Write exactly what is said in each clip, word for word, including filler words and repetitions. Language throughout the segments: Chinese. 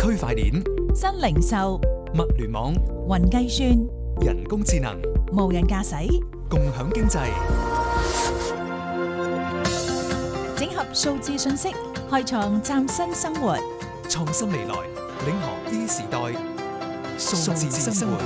區塊鏈、 新零售、 物聯網、 雲計算、 人工智能、 無人駕駛、 共享經濟， 整合數字信息，開創嶄新生活。 創新未來，領航 E 時代，數字生活。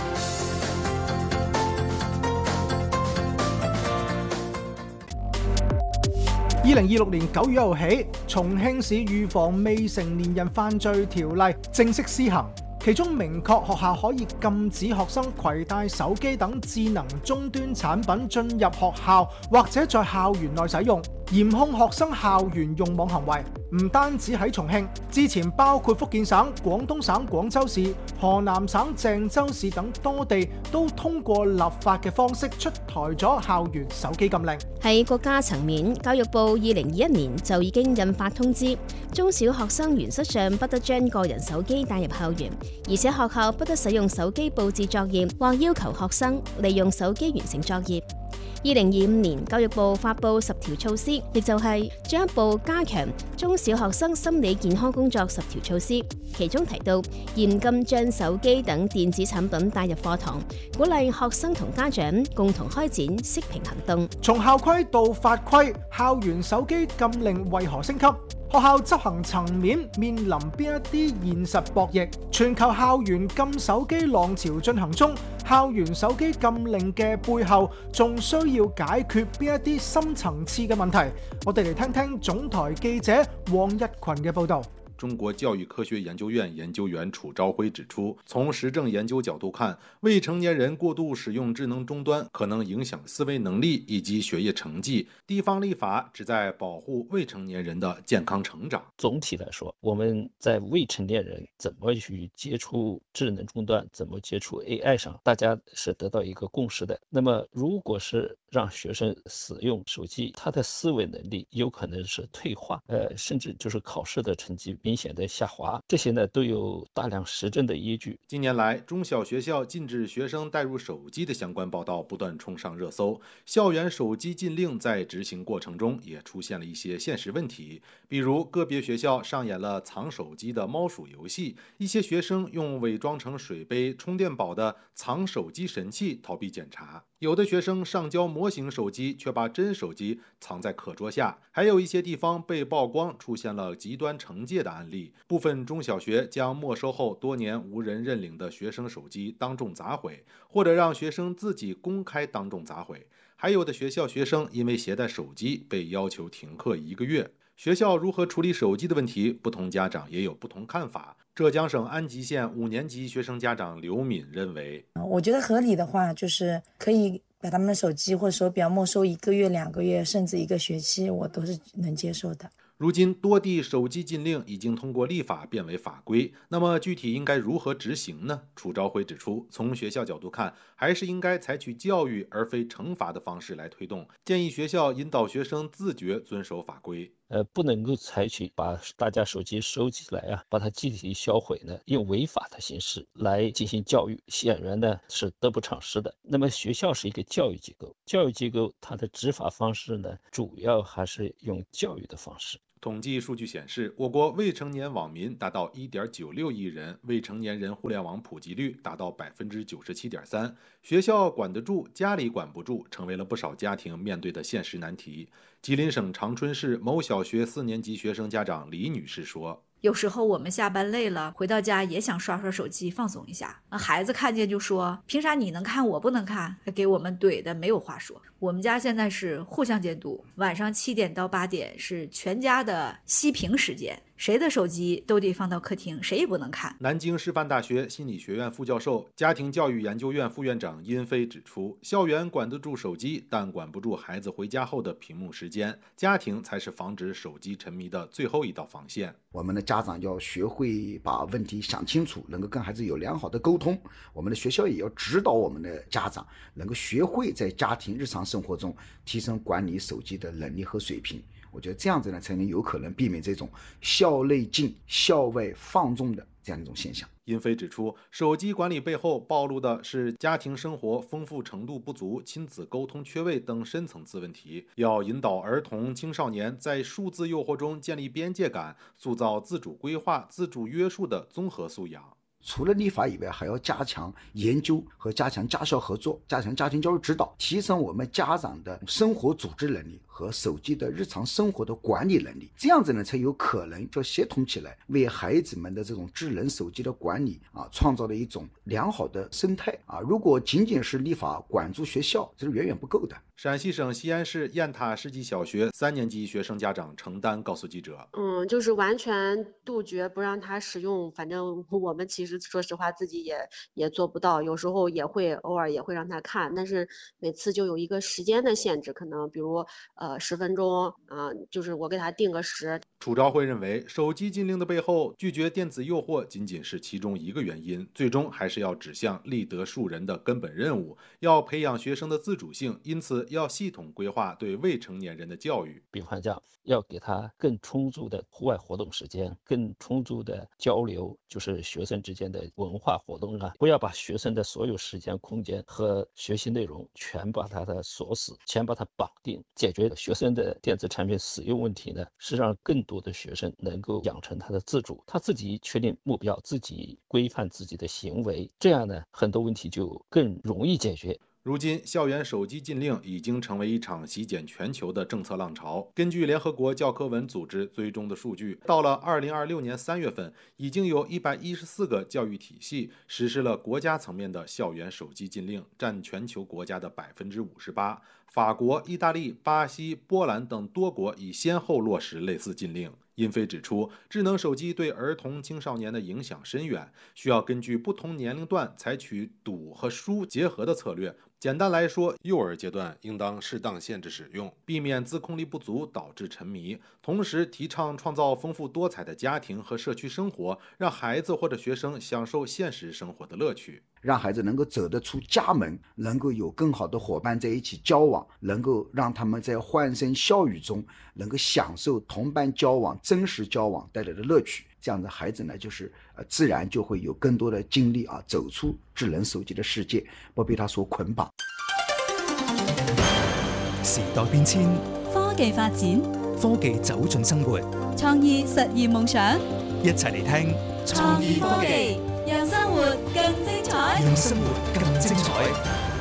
二零二六年九月一號起，重慶市預防未成年人犯罪條例正式施行，其中明確學校可以禁止學生攜帶手機等智能終端產品進入學校或者在校園內使用，嚴控學生校園用網行為。唔單止喺重慶，之前包括福建省、廣東省廣州市、河南省鄭州市等多地都通過立法嘅方式出台咗校園手機禁令。 喺國家層面，教育部二零二一年就已經印發通知，中小學生原則上不得將個人手機帶入校園，而且學校不得使用手機佈置作業或要求學生利用手機完成作業。二零二五年，教育部發布十條措施，亦就係進一步加強中小學生心理健康工作十條措施。其中提到嚴禁將手機等電子產品帶入課堂，鼓勵學生同家長共同開展熄屏行動。 從校規到法規，校園手機禁令為何升級？學校執行層面面臨邊一啲現實博弈？全球校園禁手機浪潮進行中，校園手機禁令嘅背後仲需要解決邊一啲深層次嘅問題？我哋嚟聽聽總台記者王日群嘅報道。 中國教育科學研究院研究員楚朝晖指出，從實證研究角度看，未成年人過度使用智能終端可能影響思維能力以及學業成績。地方立法旨在保護未成年人的健康成長。 總體來說，我們在未成年人怎麼去接觸智能終端，怎麼接觸 A I 上，大家是得到一個共識的。那麼，如果是讓學生使用手機，他的思維能力有可能是退化，呃，甚至就是考試的成績明顯的下滑，這些呢都有大量實證的依據。 近年來，中小學校禁止學生帶入手機的相關報道不斷衝上熱搜，校園手機禁令在執行過程中也出現了一些現實問題，比如個別學校上演了藏手機的貓鼠遊戲，一些學生用偽裝成水杯、充電寶的藏手機神器逃避檢查。有的學生上交模型手機，卻把真手機藏在課桌下，還有一些地方被曝光出現了極端懲戒的案例。部分中小學將沒收後多年無人認領的學生手機當眾砸毀，或者讓學生自己公開當眾砸毀。還有的學校學生因為攜帶手機被要求停課一個月。學校如何處理手機的問題，不同家長也有不同看法。浙江省安吉縣五年級學生家長劉敏認為， 我覺得合理的話，就是可以把他們的手機或手錶沒收一個月、兩個月，甚至一個學期，我都是能接受的。 如今多地手機禁令已經通過立法變為法規，那麼具體應該如何執行呢？楚朝晖指出，從學校角度看，還是應該採取教育而非懲罰的方式來推動，建議學校引導學生自覺遵守法規。 呃，不能夠採取把大家手機收起來啊，把它集體銷毀呢，用違法的形式來進行教育，顯然呢是得不償失的。那麼學校是一個教育機構，教育機構它的執法方式呢，主要還是用教育的方式。 統計數據顯示，我國未成年網民達到一點九六億人，未成年人互聯網普及率達到百分之九十七點三。學校管得住，家裡管不住，成為了不少家庭面對的現實難題。吉林省長春市某小學四年級學生家長李女士說， 有時候我們下班累了，回到家也想刷刷手機放鬆一下。孩子看見就說，憑啥你能看我不能看？還給我們懟的沒有話說。我們家現在是互相監督，晚上七點到八點是全家的熄屏時間，誰的手機都得放到客廳，誰也不能看。 南京師範大學心理學院副教授、家庭教育研究院副院長殷飛指出，校園管得住手機，但管不住孩子回家後的屏幕時間，家庭才是防止手機沉迷的最後一道防線。 我們的家長要學會把問題想清楚，能夠跟孩子有良好的溝通。我們的學校也要指導我們的家長，能夠學會在家庭日常生活中提升管理手機的能力和水平。 我觉得这样子呢，才能有可能避免这种校内禁、校外放纵的这样一种现象。 殷飞指出，手机管理背后暴露的是家庭生活丰富程度不足、亲子沟通缺位等深层次问题，要引导儿童青少年在数字诱惑中建立边界感，塑造自主规划、自主约束的综合素养。 除了立法以外，还要加强研究和加强家校合作，加强家庭教育指导，提升我们家长的生活组织能力和手机的日常生活的管理能力。这样子呢，才有可能就协同起来，为孩子们的这种智能手机的管理啊，创造了一种良好的生态啊。如果仅仅是立法管住学校，这是远远不够的。 陕西省西安市雁塔世纪小学三年级学生家长程丹告诉记者：“ 嗯，就是完全杜绝不让他使用，反正我们其实说实话自己也也做不到，有时候也会偶尔也会让他看，但是每次就有一个时间的限制，可能比如呃十分钟啊、呃，就是我给他定个时。” 楚昭辉认为，手机禁令的背后，拒绝电子诱惑仅仅是其中一个原因，最终还是要指向立德树人的根本任务，要培养学生的自主性，因此要系统规划对未成年人的教育。 比方讲，要给他更充足的户外活动时间，更充足的交流，就是学生之间的文化活动啊，不要把学生的所有时间、空间和学习内容全把他的锁死，全把他绑定。解决学生的电子产品使用问题呢，是让更多的学生能够养成他的自主，他自己确定目标，自己规范自己的行为，这样呢，很多问题就更容易解决。 如今，校园手机禁令已经成为一场席卷全球的政策浪潮。根据联合国教科文组织追踪的数据，到了二零二六年三月份，已经有一百一十四个教育体系实施了国家层面的校园手机禁令，占全球国家的百分之五十八。法国、意大利、巴西、波兰等多国已先后落实类似禁令。殷飞指出，智能手机对儿童青少年的影响深远，需要根据不同年龄段采取堵和疏结合的策略。简单来说，幼儿阶段应当适当限制使用，避免自控力不足导致沉迷，同时提倡创造丰富多彩的家庭和社区生活，让孩子或者学生享受现实生活的乐趣， 让孩子能够走得出家门，能够有更好的伙伴在一起交往，能够让他们在欢声笑语中能够享受同伴交往、真实交往带来的乐趣。这样的孩子呢，就是呃，自然就会有更多的精力啊，走出智能手机的世界，不被它所捆綁。 時代變遷， 科技發展， 科技走進生活， 創意實現夢想。 一齊嚟聽創意科技，讓生活更精彩。 讓生活更精彩。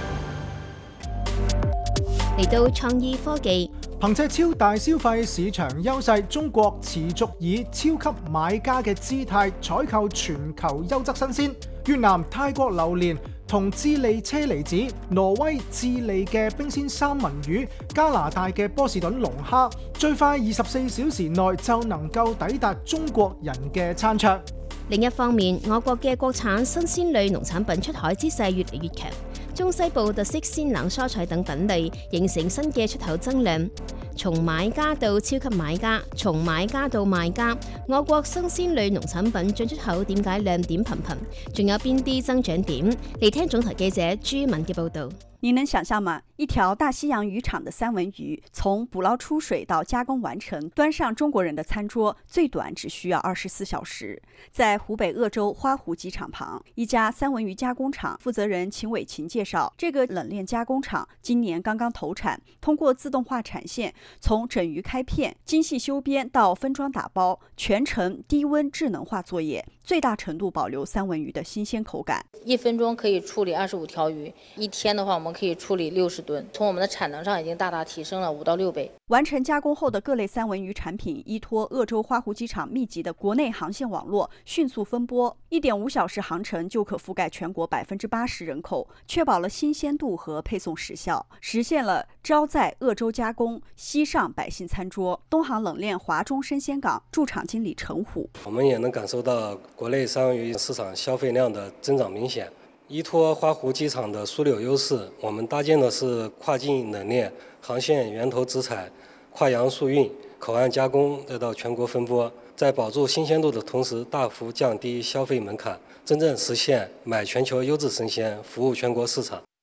嚟到創意科技。 憑借超大消費市場優勢，中國持續以超級買家嘅姿態採購全球優質新鮮。越南、泰國榴蓮同智利車厘子、挪威、智利嘅冰鮮三文魚、加拿大嘅波士頓龍蝦，最快二十四小時內就能夠抵達中國人嘅餐桌。 另一方面，我國嘅國產新鮮類農產品出海之勢越嚟越強。中西部特色鮮冷蔬菜等品類形成新嘅出口增量。從買家到超級買家，從買家到賣家，我國新鮮類農產品進出口點解亮點頻頻？仲有邊啲增長點？嚟聽總台記者朱敏嘅報導。 你能想象嗎？一條大西洋漁場的三文魚，從捕撈出水到加工完成，端上中國人的餐桌，最短只需要二十四小時。在湖北鄂州花湖機場旁，一家三文魚加工廠負責人秦偉琴介紹，這個冷鏈加工廠今年剛剛投產，通過自動化產線，從整魚開片、精細修邊到分裝打包，全程低溫智能化作業，最大程度保留三文魚的新鮮口感。 一分鐘可以處理二十五條魚，一天的話我們可以處理六十噸，從我們的產能上已經大大提升了五到六倍。 完成加工後的各類三文魚產品依託鄂州花湖機場密集的國內航線網絡，迅速分撥，一點五小時航程就可覆蓋全國百分之八十人口，確保了新鮮度和配送時效，實現了朝在鄂州加工，西上百姓餐桌。東航冷鏈華中生鮮港駐廠經理陳虎， 我們也能感受到國內三文魚市場消費量的增長明顯。依託花湖機場的樞紐優勢，我們搭建的是跨境冷鏈航線源頭直採、跨洋速運、口岸加工，再到全國分撥，在保住新鮮度的同時，大幅降低消費門檻，真正實現買全球優質生鮮，服務全國市場。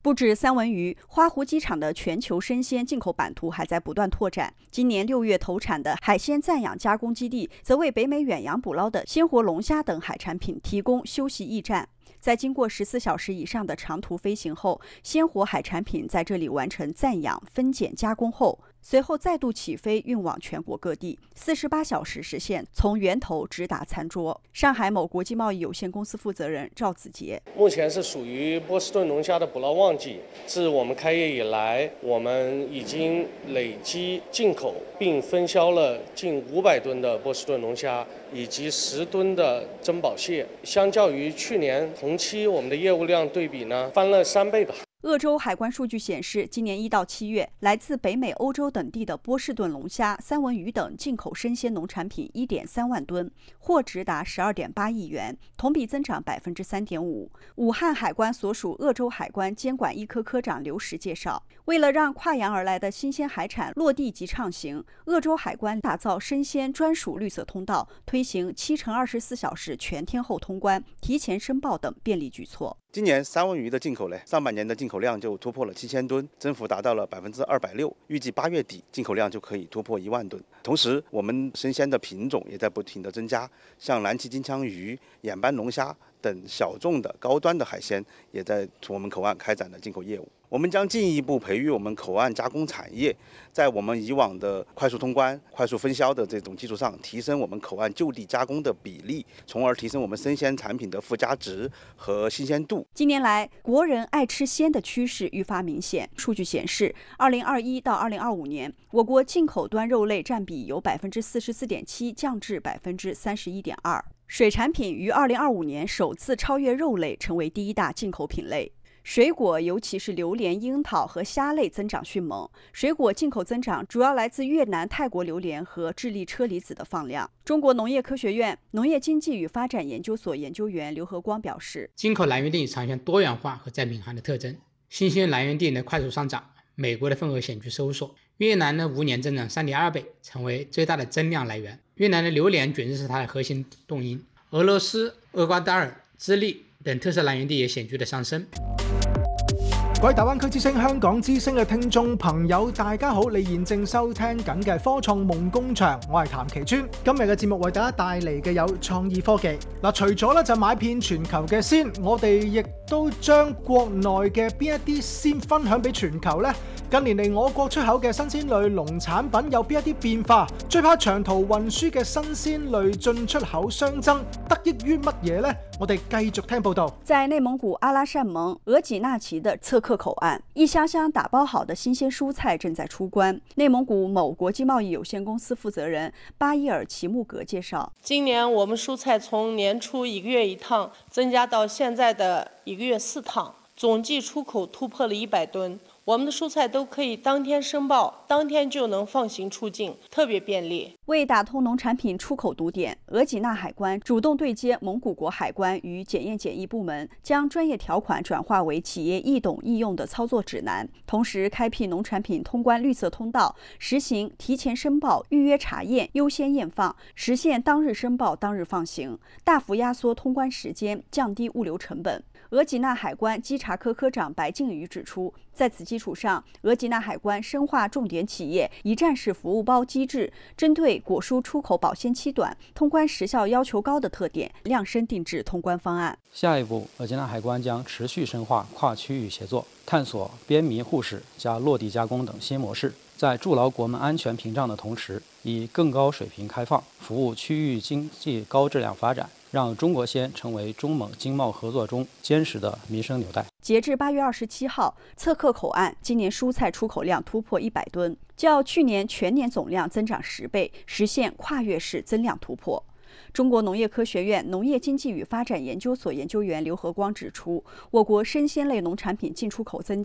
不止三文鱼，花湖机场的全球生鲜进口版图还在不断拓展。今年六月投产的海鲜暂养加工基地，则为北美远洋捕捞的鲜活龙虾等海产品提供休息驿站。在经过十四小时以上的长途飞行后，鲜活海产品在这里完成暂养、分拣、加工后，随后再度起飞运往全国各地，四十八小时实现从源头直达餐桌。上海某国际贸易有限公司负责人赵子杰： 目前是属于波士顿龙虾的捕捞旺季，自我们开业以来，我们已经累积进口并分销了近五百吨的波士顿龙虾，以及十吨的珍宝蟹。相较于去年同期，我们的业务量对比呢，翻了三倍吧。 鄂州海关数据显示，今年一到七月，来自北美、欧洲等地的波士顿龙虾、三文鱼等进口生鲜农产品一点三万吨，货值达十二点八亿元，同比增长百分之三点五。武汉海关所属鄂州海关监管一科科长刘石介绍，为了让跨洋而来的新鲜海产落地即畅行，鄂州海关打造生鲜专属绿色通道，推行七乘二十四小时全天候通关、提前申报等便利举措。 今年三文鱼的进口呢，上半年的进口量就突破了七千吨，增幅达到了百分之二百六。预计八月底进口量就可以突破一万吨。同时，我们生鲜的品种也在不停的增加，像蓝鳍金枪鱼、眼斑龙虾等小众的高端的海鲜，也在我们口岸开展了进口业务。我们将进一步培育我们口岸加工产业，在我们以往的快速通关、快速分销的这种基础上，提升我们口岸就地加工的比例，从而提升我们生鲜产品的附加值和新鲜度。 近年来，国人爱吃鲜的趋势愈发明显。数据显示，二零二一到二零二五年，我国进口端肉类占比由百分之四十四点七降至百分之三十一点二。水产品于二零二五年首次超越肉类，成为第一大进口品类。水果，尤其是榴莲、樱桃和虾类增长迅猛。水果进口增长主要来自越南、泰国榴莲和智利车厘子的放量。中国农业科学院农业经济与发展研究所研究员刘和光表示， 进口来源地呈现多元化和再敏感的特征，新兴来源地呢快速上涨，美国的份额显著收缩。越南呢五年增长 三点二倍，成为最大的增量来源。越南的榴莲卷直是它的核心动因。俄罗斯、厄瓜达尔、智利等特色來源地也顯著的上升。 各位大灣區之聲、香港之聲嘅聽眾朋友，大家好！你現正收聽緊嘅科創夢工場，我係譚其尊。今日嘅節目為大家帶嚟嘅有創意科技。嗱，除咗咧就買遍全球嘅鮮，我哋亦都將國內嘅邊一啲鮮分享俾全球呢？近年嚟我國出口嘅新鮮類農產品有邊一啲變化？最怕長途運輸嘅新鮮類進出口相爭，得益於乜嘢呢？我哋繼續聽報道。 在內蒙古阿拉善盟額濟納旗的側克口岸，一箱箱打包好的新鮮蔬菜正在出關。內蒙古某國際貿易有限公司負責人巴伊爾齊木格介紹， 今年我們蔬菜從年初一個月一趟增加到現在的一個月四趟，總計出口突破了一百噸。我們的蔬菜都可以當天申報，當天就能放行出境，特別便利。 為打通農產品出口堵點，額濟納海關主動對接蒙古國海關與檢驗檢疫部門，將專業條款轉化為企業易懂易用的操作指南，同時開闢農產品通關綠色通道，實行提前申報、預約查驗、優先驗放，實現當日申報當日放行，大幅壓縮通關時間，降低物流成本。額濟納海關稽查科科長白靖宇指出，在此基礎上，額濟納海關深化重點企業一站式服務包機制，針對果蔬出口保鮮期短、通關時效要求高的特點，量身定制通關方案。 下一步，額濟納海關將持續深化跨區域協作，探索邊民互市加落地加工等新模式，在築牢國門安全屏障的同時，以更高水平開放，服務區域經濟高質量發展，讓中國鮮成為中蒙經貿合作中堅實的民生紐帶。 截至八月二十七號，側克口岸今年蔬菜出口量突破一百噸，較去年全年總量增長十倍，實現跨越式增量突破。中國農業科學院農業經濟與發展研究所研究員劉和光指出，我國生鮮類農產品進出口增